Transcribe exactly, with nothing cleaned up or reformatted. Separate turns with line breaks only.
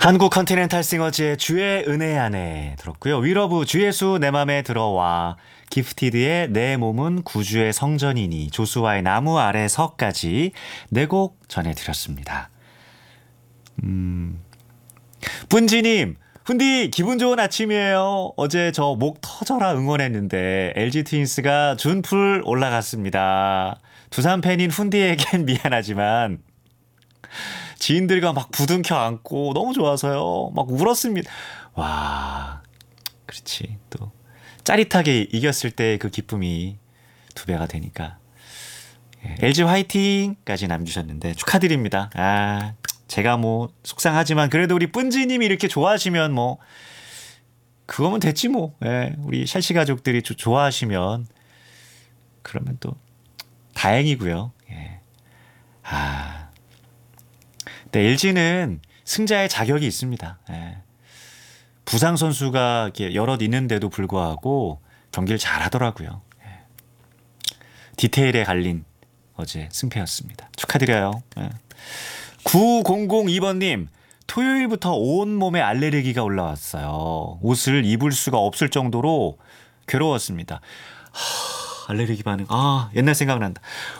한국 컨티넨탈 싱어즈의 주의 은혜 안에 들었고요. 위러브 주의 수 내 맘에 들어와, 기프티드의 내 몸은 구주의 성전이니, 조수와의 나무 아래서까지 네 곡 전해드렸습니다. 음, 분지님, 훈디 기분 좋은 아침이에요. 어제 저 목 터져라 응원했는데 엘지 트윈스가 준풀 올라갔습니다. 두산 팬인 훈디에겐 미안하지만 지인들과 막 부둥켜 안고 너무 좋아서요. 막 울었습니다. 와, 그렇지. 또 짜릿하게 이겼을 때 그 기쁨이 두 배가 되니까. 예, 엘지 화이팅까지 남주셨는데 축하드립니다. 아, 제가 뭐 속상하지만 그래도 우리 뿜지님이 이렇게 좋아하시면 뭐 그거면 됐지 뭐. 예, 우리 샬시 가족들이 조- 좋아하시면 그러면 또 다행이고요. 예. 아, 네, 엘지는 승자의 자격이 있습니다. 예. 부상 선수가 이렇게 여럿 있는데도 불구하고 경기를 잘하더라고요. 예. 디테일에 갈린 어제 승패였습니다. 축하드려요. 예. 구공공이 번님, 토요일부터 온몸에 알레르기가 올라왔어요. 옷을 입을 수가 없을 정도로 괴로웠습니다. 하, 알레르기 반응. 아, 옛날 생각난다.